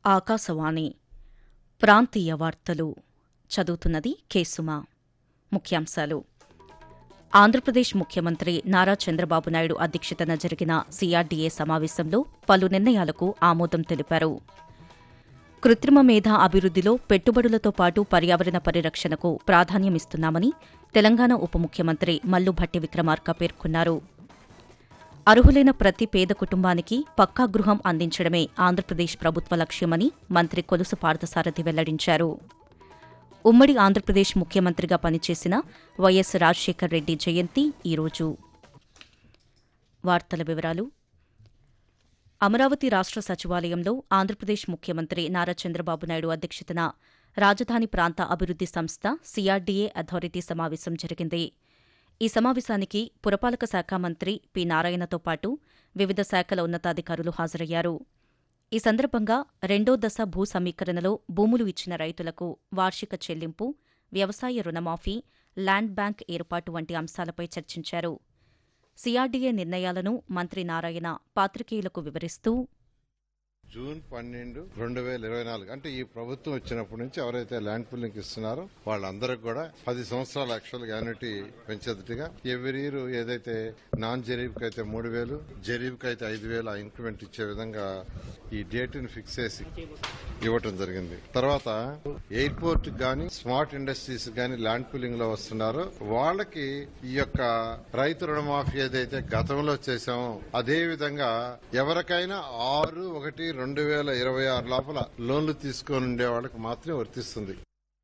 ఆకాశవాణి ప్రాంతీయ వార్తలు చదువుతున్నది కేసుమా. ముఖ్యాంశాలు. ఆంధ్రప్రదేశ్ ముఖ్యమంత్రి నారా చంద్రబాబు నాయుడు అధ్యక్షతన జరిగిన సీఆర్డీఏ సమావేశంలో పలు నిర్ణయాలకు ఆమోదం తెలిపారు. కృత్రిమ మేధ అభివృద్దిలో పెట్టుబడులతో పాటు పర్యావరణ పరిరక్షణకు ప్రాధాన్యమిస్తున్నామని తెలంగాణ ఉప ముఖ్యమంత్రి మల్లుభట్టి విక్రమార్క పేర్కొన్నారు. అర్హులైన ప్రతి పేద కుటుంబానికి పక్కా గృహం అందించడమే ఆంధ్రప్రదేశ్ ప్రభుత్వ లక్ష్యమని మంత్రి కొలుసు పార్థసారథి వెల్లడించారు. ఉమ్మడి ఆంధ్రప్రదేశ్ ముఖ్యమంత్రిగా పనిచేసిన వైఎస్ రాజశేఖర్ రెడ్డి జయంతి ఈరోజు. వార్తల వివరాలు. అమరావతి రాష్ట్ర సచివాలయంలో ఆంధ్రప్రదేశ్ ముఖ్యమంత్రి నారా చంద్రబాబు నాయుడు అధ్యక్షతన రాజధాని ప్రాంత అభివృద్ది సంస్థ సీఆర్డీఏ అథారిటీ సమావేశం జరిగింది. ఈ సమావేశానికి పురపాలక శాఖ మంత్రి పి నారాయణతో పాటు వివిధ శాఖల ఉన్నతాధికారులు హాజరయ్యారు. ఈ సందర్భంగా రెండో దశ భూ సమీకరణలో భూములు ఇచ్చిన రైతులకు వార్షిక చెల్లింపు, వ్యవసాయ రుణమాఫీ, ల్యాండ్ బ్యాంక్ ఏర్పాటు వంటి అంశాలపై చర్చించారు. సీఆర్డీఏ నిర్ణయాలను మంత్రి నారాయణ పాత్రికేయులకు వివరిస్తూ, జూన్ 12, 2024 అంటే ఈ ప్రభుత్వం వచ్చినప్పటి నుంచి ఎవరైతే ల్యాండ్ పూలింగ్ ఇస్తున్నారో వాళ్ళందరికీ కూడా 10 సంవత్సరాల యాక్చువల్ యాన్యుటీ పెంచేదిగా ఎవ్రీ ఇయర్ ఏదైతే నాన్ జరీబ్కి అయితే 3,000, జరీబ్కి అయితే 5,000 ఇంక్రిమెంట్ ఇచ్చే విధంగా ఈ డేట్ ని ఫిక్స్ చేసి ఇవ్వటం జరిగింది. తర్వాత ఎయిర్పోర్ట్ గానీ స్మార్ట్ ఇండస్ట్రీస్ గానీ ల్యాండ్ పూలింగ్ లో వస్తున్నారో వాళ్ళకి ఈ యొక్క రైతు రుణమాఫీ ఏదైతే గతంలో చేశామో అదే విధంగా ఎవరికైనా 6/1/2026 లోపల లోన్లు తీసుకొని ఉండే వాళ్ళకి మాత్రమే వర్తిస్తుంది.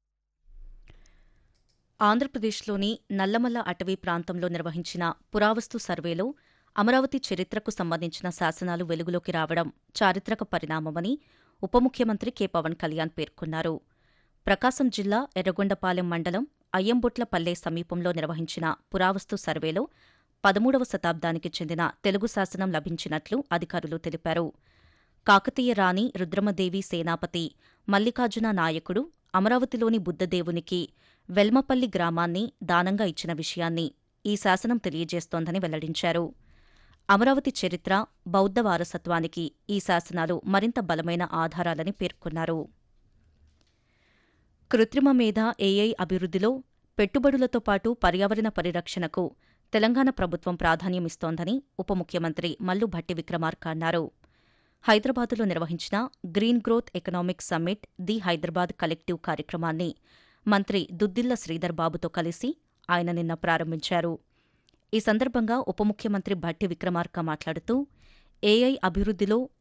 ఆంధ్రప్రదేశ్లోని నల్లమల్ల అటవీ ప్రాంతంలో నిర్వహించిన పురావస్తు సర్వేలో అమరావతి చరిత్రకు సంబంధించిన శాసనాలు వెలుగులోకి రావడం చారిత్రక పరిణామమని ఉప ముఖ్యమంత్రి కె పవన్ కళ్యాణ్ పేర్కొన్నారు. ప్రకాశం జిల్లా ఎర్రగొండపాలెం మండలం అయ్యంబొట్లపల్లె సమీపంలో నిర్వహించిన పురావస్తు సర్వేలో 13వ శతాబ్దానికి చెందిన తెలుగు శాసనం లభించినట్లు అధికారులు తెలిపారు. కాకతీయ రాణి రుద్రమదేవి సేనాపతి మల్లికార్జున నాయకుడు అమరావతిలోని బుద్ధదేవునికి వెల్మపల్లి గ్రామాన్ని దానంగా ఇచ్చిన విషయాన్ని ఈ శాసనం తెలియజేస్తోందని వెల్లడించారు. అమరావతి చరిత్ర, బౌద్ధ వారసత్వానికి ఈ శాసనాలు మరింత బలమైన ఆధారాలని పేర్కొన్నారు. కృత్రిమ మేధ ఏఐ అభివృద్దిలో పెట్టుబడులతో పాటు పర్యావరణ పరిరక్షణకు తెలంగాణ ప్రభుత్వం ప్రాధాన్యమిస్తోందని ఉప ముఖ్యమంత్రి మల్లుభట్టి విక్రమార్క అన్నారు. హైదరాబాదులో నిర్వహించిన green growth economic summit the Hyderabad collective కార్యక్రమాన్ని మంత్రి దుద్దిళ్ల శ్రీధర్ బాబుతో కలిసి ఆయన నిన్న ప్రారంభించారు. ఈ సందర్భంగా ఉప ముఖ్యమంత్రి భట్టి విక్రమార్క మాట్లాడుతూ, ఏఐ అభివృద్దిలో